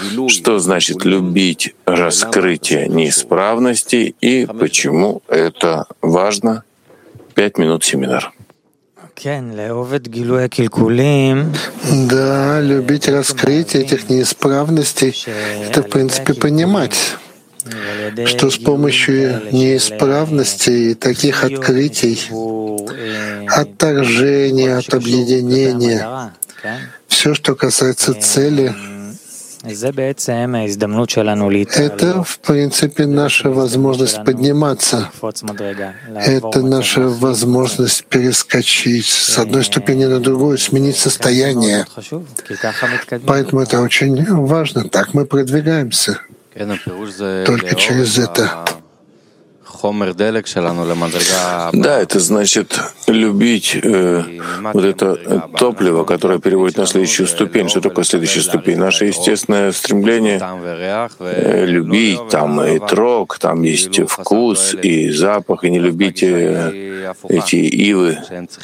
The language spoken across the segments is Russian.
Что значит любить раскрытие неисправностей и почему это важно? 5 минут семинар. Да, любить раскрытие этих неисправностей — это, в принципе, понимать, что с помощью неисправностей и таких открытий, отторжения от объединения, все, что касается цели, это, в принципе, наша возможность подниматься. Это наша возможность перескочить с одной ступени на другую, сменить состояние. Поэтому это очень важно. Так мы продвигаемся. Только через это. Да, это значит любить вот это топливо, которое переводит на следующую ступень. Что такое следующая ступень? Наше естественное стремление любить, там и трог, там есть вкус и запах, и не любить эти ивы.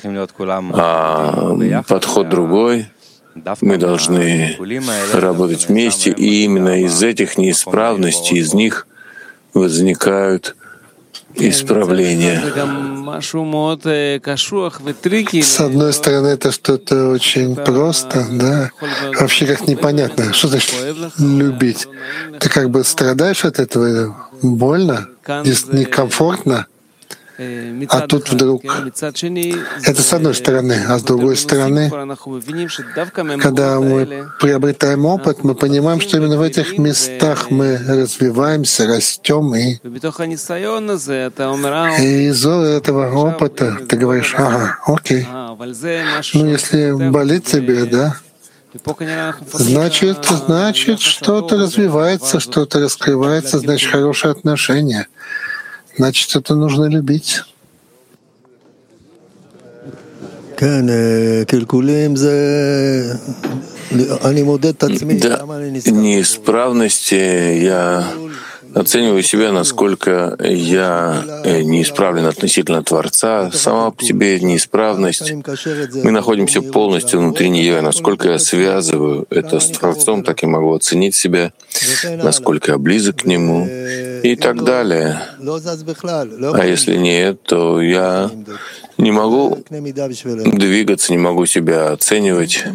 А подход другой. Мы должны работать вместе, и именно из этих неисправностей, из них возникают исправления. С одной стороны, это что-то очень просто, да, вообще как непонятно. Что значит любить? Ты как бы страдаешь от этого, больно, некомфортно, а тут вдруг это с одной стороны, а с другой стороны, когда мы приобретаем опыт, мы понимаем, что именно в этих местах мы развиваемся, растем, и из этого опыта ты говоришь: ага, окей, ну если болит тебе, да, значит что-то развивается, что-то раскрывается, значит хорошие отношения. Значит, это нужно любить. Да, неисправности я оцениваю себя, насколько я неисправлен относительно Творца. Сама по себе неисправность. Мы находимся полностью внутри нее. Насколько я связываю это с Творцом, так и могу оценить себя, насколько я близок к Нему и так далее. А если нет, то я не могу двигаться, не могу себя оценивать.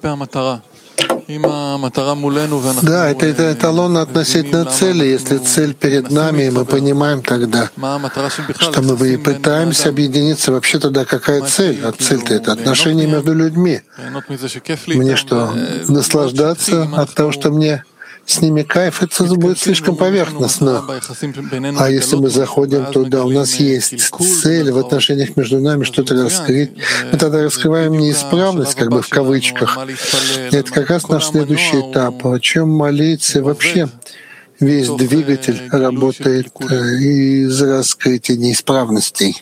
Да, это эталон относительно цели. Если цель перед нами, мы понимаем тогда, что мы и пытаемся объединиться. Вообще тогда какая цель? А цель-то — это отношения между людьми. Мне что, наслаждаться от того, что мне с ними кайф, это будет слишком поверхностно. А если мы заходим туда, у нас есть цель в отношениях между нами, что-то раскрыть, мы тогда раскрываем неисправность, как бы в кавычках. И это как раз наш следующий этап. О чем молиться? Вообще весь двигатель работает из раскрытия неисправностей.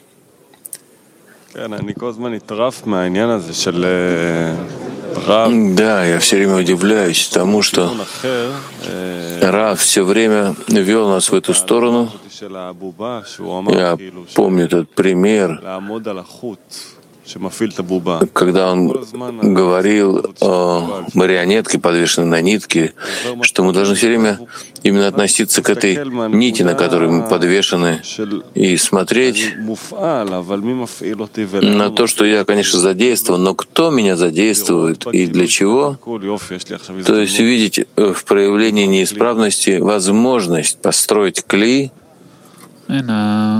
Да, я все время удивляюсь тому, что Рав все время вел нас в эту сторону. Я помню этот пример, когда он говорил о марионетке, подвешенной на нитке, что мы должны все время именно относиться к этой нити, на которой мы подвешены, и смотреть на то, что я, конечно, задействован, но кто меня задействует и для чего. То есть видеть в проявлении неисправности возможность построить кли. Да,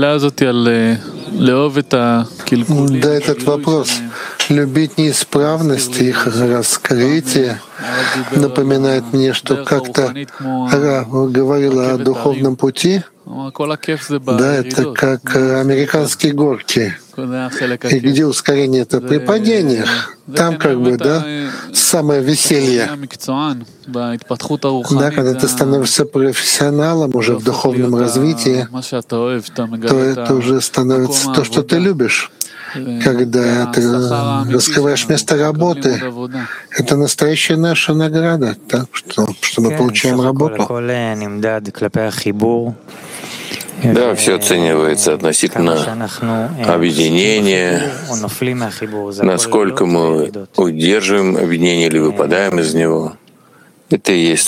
этот вопрос любить неисправности, их раскрытие, напоминает мне, что как-то Ра говорила о духовном пути. Да, это как американские горки. И где ускорение? Это при падениях. Там как бы, да, самое веселье. Да, когда ты становишься профессионалом уже в духовном развитии, то это уже становится то, что ты любишь. Когда ты раскрываешь место работы, это настоящая наша награда, так, что мы получаем работу. Да, все оценивается относительно объединения, насколько мы удерживаем объединение или выпадаем из него. Это и есть